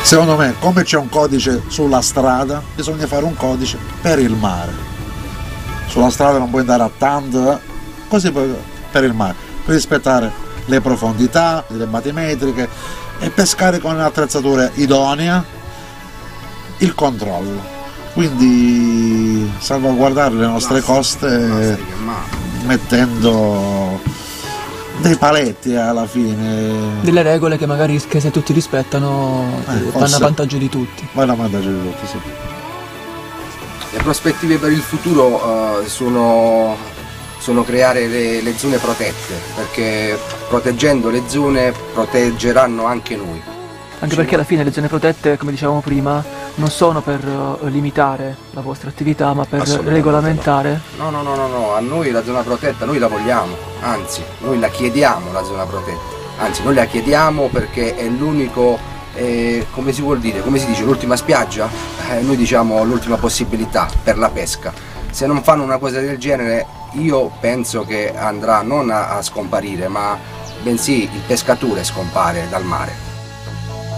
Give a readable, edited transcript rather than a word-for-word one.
Secondo me, come c'è un codice sulla strada, bisogna fare un codice per il mare. Sulla strada non puoi andare a tanto, così per il mare, per rispettare le profondità, le batimetriche e pescare con un'attrezzatura idonea, il controllo. Quindi salvaguardare le nostre coste mettendo dei paletti alla fine, delle regole che magari che se tutti rispettano vanno a vantaggio di tutti. Vanno a vantaggio di tutti, sì. Le prospettive per il futuro sono creare le zone protette, perché proteggendo le zone proteggeranno anche noi. Anche perché alla fine le zone protette, come dicevamo prima, non sono per limitare la vostra attività, ma per regolamentare. No, a noi la zona protetta, noi la vogliamo, anzi, noi la chiediamo la zona protetta, anzi, noi la chiediamo perché è l'unico, come si vuol dire, come si dice, l'ultima spiaggia? Noi diciamo l'ultima possibilità per la pesca. Se non fanno una cosa del genere, io penso che andrà non a scomparire, ma bensì il pescatore scompare dal mare.